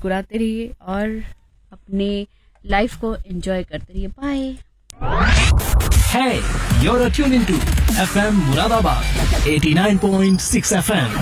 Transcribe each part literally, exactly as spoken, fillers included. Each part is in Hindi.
मुस्कुराते रहिए और अपने लाइफ को एंजॉय करते रहिए। Bye. Hey, you're tuned into F M Muradabad eighty-nine point six F M.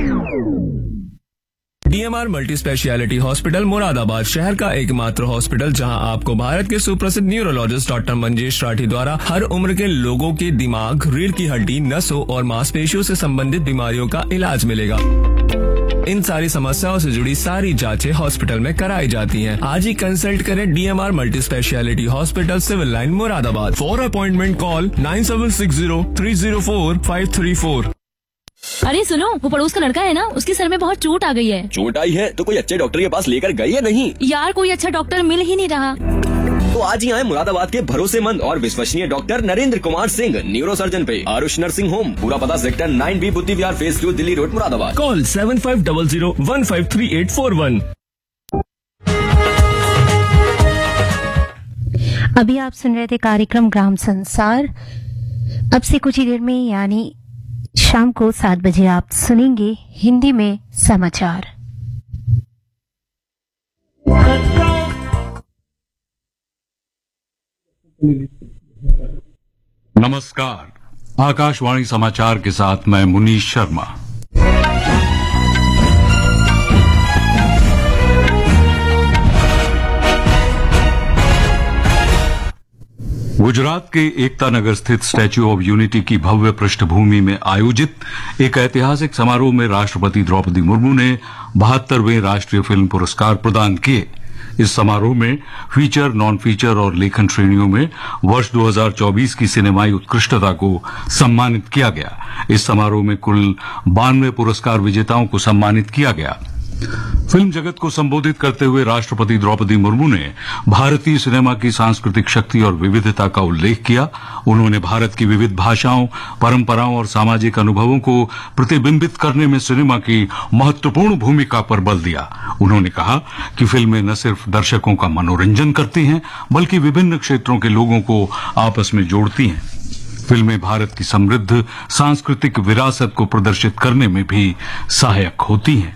DMR multi speciality hospital Moradabad शहर का एकमात्र हॉस्पिटल जहां आपको भारत के सुप्रसिद्ध न्यूरोलॉजिस्ट डॉक्टर मंजेश राठी द्वारा हर उम्र के लोगों के दिमाग, रीढ़ की हड्डी, नसों और मांसपेशियों से संबंधित बीमारियों का इलाज मिलेगा। इन सारी समस्याओं से जुड़ी सारी जांचें हॉस्पिटल में कराई जाती हैं। आज ही कंसल्ट करें DMR multi speciality hospital, civil line, Moradabad. For appointment call nine seven six zero three zero four five three four. अरे सुनो, वो पड़ोस का लड़का है ना, उसके सर में बहुत चोट आ गई है। चोट आई है तो कोई अच्छे डॉक्टर के पास लेकर गई है नहीं? यार कोई अच्छा डॉक्टर मिल ही नहीं रहा। तो आज ही आए मुरादाबाद के भरोसेमंद और विश्वसनीय doctor Narendra Kumar Singh, neuro surgeon पे आरुष नर्सिंग होम। पूरा पता सेक्टर नाइन बी बुद्धि विहार phase two, Delhi road, Moradabad. Call seven five double zero one five three eight four one. अभी आप सुन रहे थे कार्यक्रम ग्राम संसार। अब से कुछ ही देर में यानी शाम को सात बजे आप सुनेंगे हिंदी में समाचार। नमस्कार, आकाशवाणी समाचार के साथ मैं मुनीश शर्मा। गुजरात के एकता नगर स्थित स्टैच्यू ऑफ यूनिटी की भव्य पृष्ठभूमि में आयोजित एक ऐतिहासिक समारोह में राष्ट्रपति द्रौपदी मुर्मू ने बहत्तरवें राष्ट्रीय फिल्म पुरस्कार प्रदान किए। इस समारोह में फीचर, नॉन फीचर और लेखन श्रेणियों में वर्ष दो हज़ार चौबीस की सिनेमाई उत्कृष्टता को सम्मानित किया गया। इस समारोह में कुल बानवे पुरस्कार विजेताओं को सम्मानित किया गया। फिल्म जगत को संबोधित करते हुए राष्ट्रपति द्रौपदी मुर्मू ने भारतीय सिनेमा की सांस्कृतिक शक्ति और विविधता का उल्लेख किया। उन्होंने भारत की विविध भाषाओं, परंपराओं और सामाजिक अनुभवों को प्रतिबिंबित करने में सिनेमा की महत्वपूर्ण भूमिका पर बल दिया। उन्होंने कहा कि फिल्में न सिर्फ दर्शकों का मनोरंजन करती हैं, बल्कि विभिन्न क्षेत्रों के लोगों को आपस में जोड़ती हैं। फिल्में भारत की समृद्ध सांस्कृतिक विरासत को प्रदर्शित करने में भी सहायक होती हैं।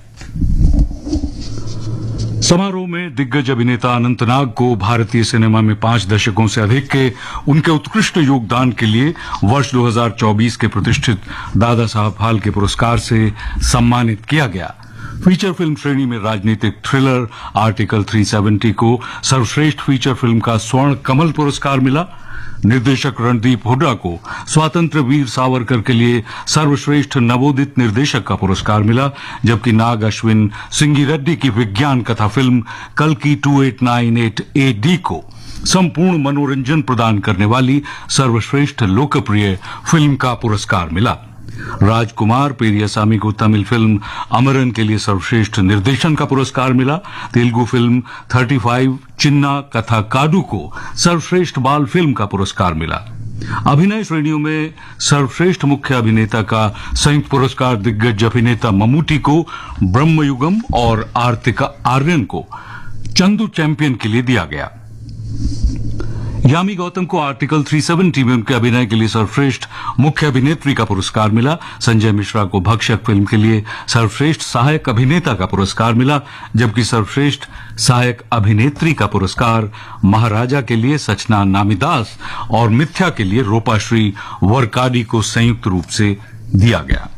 समारोह में दिग्गज अभिनेता अनंतनाग को भारतीय सिनेमा में पांच दशकों से अधिक के उनके उत्कृष्ट योगदान के लिए वर्ष दो हज़ार चौबीस के प्रतिष्ठित दादा साहब फाल्के पुरस्कार से सम्मानित किया गया। फीचर फिल्म श्रेणी में राजनीतिक थ्रिलर आर्टिकल तीन सौ सत्तर को सर्वश्रेष्ठ फीचर फिल्म का स्वर्ण कमल पुरस्कार मिला। निर्देशक रणदीप हुड्डा को स्वातंत्र्य वीर सावरकर के लिए सर्वश्रेष्ठ नवोदित निर्देशक का पुरस्कार मिला, जबकि नाग अश्विन सिंगी रेड्डी की विज्ञान कथा फिल्म कल्कि to eight nine eight A D को संपूर्ण मनोरंजन प्रदान करने वाली सर्वश्रेष्ठ लोकप्रिय फिल्म का पुरस्कार मिला। राजकुमार पेरियासामी को तमिल फिल्म अमरन के लिए सर्वश्रेष्ठ निर्देशन का पुरस्कार मिला। तेलुगु फिल्म पैंतीस चिन्ना कथा काडू को सर्वश्रेष्ठ बाल फिल्म का पुरस्कार मिला। अभिनय श्रेणियों में सर्वश्रेष्ठ मुख्य अभिनेता का संयुक्त पुरस्कार दिग्गज अभिनेता ममूटी को ब्रह्मयुगम और आर्तिका आर्यन को चंदू चैंपियन के लिए दिया गया। यामी गौतम को आर्टिकल तीन सौ सत्तर में उनके अभिनय के लिए सर्वश्रेष्ठ मुख्य अभिनेत्री का पुरस्कार मिला। संजय मिश्रा को भक्षक फिल्म के लिए सर्वश्रेष्ठ सहायक अभिनेता का पुरस्कार मिला, जबकि सर्वश्रेष्ठ सहायक अभिनेत्री का पुरस्कार महाराजा के लिए सचना नामीदास और मिथ्या के लिए रूपाश्री वरकाडी को संयुक्त रूप से दिया गया।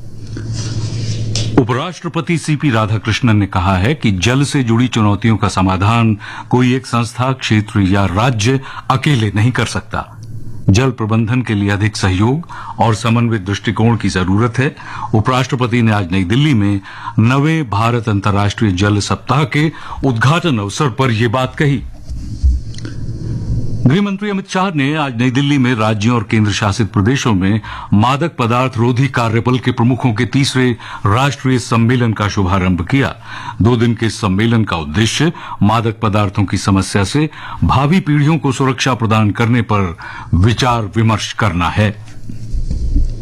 उपराष्ट्रपति सीपी राधाकृष्णन ने कहा है कि जल से जुड़ी चुनौतियों का समाधान कोई एक संस्था, क्षेत्र या राज्य अकेले नहीं कर सकता। जल प्रबंधन के लिए अधिक सहयोग और समन्वित दृष्टिकोण की जरूरत है। उपराष्ट्रपति ने आज नई दिल्ली में नवे भारत अंतर्राष्ट्रीय जल सप्ताह के उद्घाटन अवसर पर यह बात कही। गृहमंत्री अमित शाह ने आज नई दिल्ली में राज्यों और केंद्र शासित प्रदेशों में मादक पदार्थ रोधी कार्यबल के प्रमुखों के तीसरे राष्ट्रीय सम्मेलन का शुभारंभ किया। दो दिन के इस सम्मेलन का उद्देश्य मादक पदार्थों की समस्या से भावी पीढ़ियों को सुरक्षा प्रदान करने पर विचार विमर्श करना है।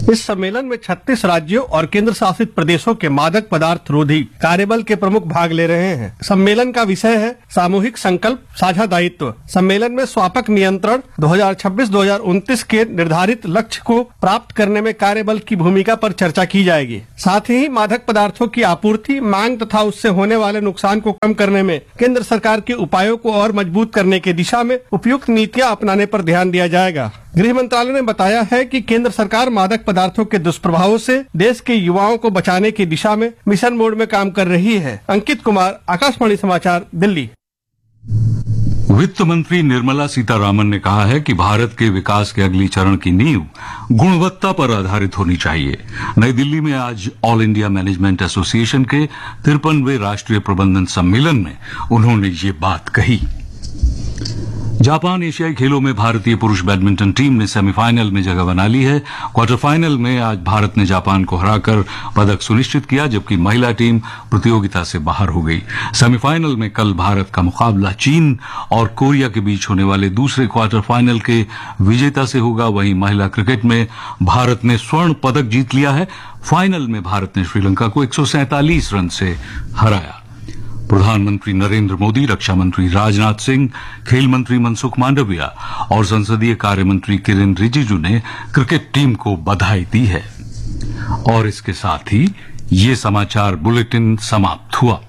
इस सम्मेलन में छत्तीस राज्यों और केंद्र शासित प्रदेशों के मादक पदार्थ रोधी कार्यबल के प्रमुख भाग ले रहे हैं। सम्मेलन का विषय है सामूहिक संकल्प साझा दायित्व। सम्मेलन में स्वापक नियंत्रण दो हज़ार छब्बीस दो हज़ार उनतीस के निर्धारित लक्ष्य को प्राप्त करने में कार्यबल की भूमिका पर चर्चा की जाएगी। साथ ही मादक पदार्थों की आपूर्ति, मांग तथा उससे होने वाले नुकसान को कम करने में केंद्र सरकार के उपायों को और मजबूत करने की दिशा में उपयुक्त नीतियां अपनाने पर ध्यान दिया जाएगा। गृह मंत्रालय ने बताया है कि केंद्र सरकार मादक पदार्थों के दुष्प्रभावों से देश के युवाओं को बचाने की दिशा में मिशन मोड में काम कर रही है। अंकित कुमार, आकाशवाणी समाचार, दिल्ली। वित्त मंत्री निर्मला सीतारामन ने कहा है कि भारत के विकास के अगली चरण की नींव गुणवत्ता पर आधारित होनी चाहिए। नई दिल्ली में आज ऑल इंडिया मैनेजमेंट एसोसिएशन के तिरपनवे राष्ट्रीय प्रबंधन सम्मेलन में उन्होंने ये बात कही। जापान एशियाई खेलों में भारतीय पुरुष बैडमिंटन टीम ने सेमीफाइनल में जगह बना ली है। क्वार्टर फाइनल में आज भारत ने जापान को हराकर पदक सुनिश्चित किया, जबकि महिला टीम प्रतियोगिता से बाहर हो गई। सेमीफाइनल में कल भारत का मुकाबला चीन और कोरिया के बीच होने वाले दूसरे क्वार्टर फाइनल के विजेता से होगा। वहीं महिला क्रिकेट में भारत ने स्वर्ण पदक जीत लिया है। फाइनल में भारत ने श्रीलंका को एक सौ सैंतालीस रन से हराया। प्रधानमंत्री नरेंद्र मोदी, रक्षा मंत्री राजनाथ सिंह, खेल मंत्री मनसुख मांडविया और संसदीय कार्य मंत्री किरेन रिजिजू ने क्रिकेट टीम को बधाई दी है। और इसके साथ ही ये समाचार बुलेटिन समाप्त हुआ।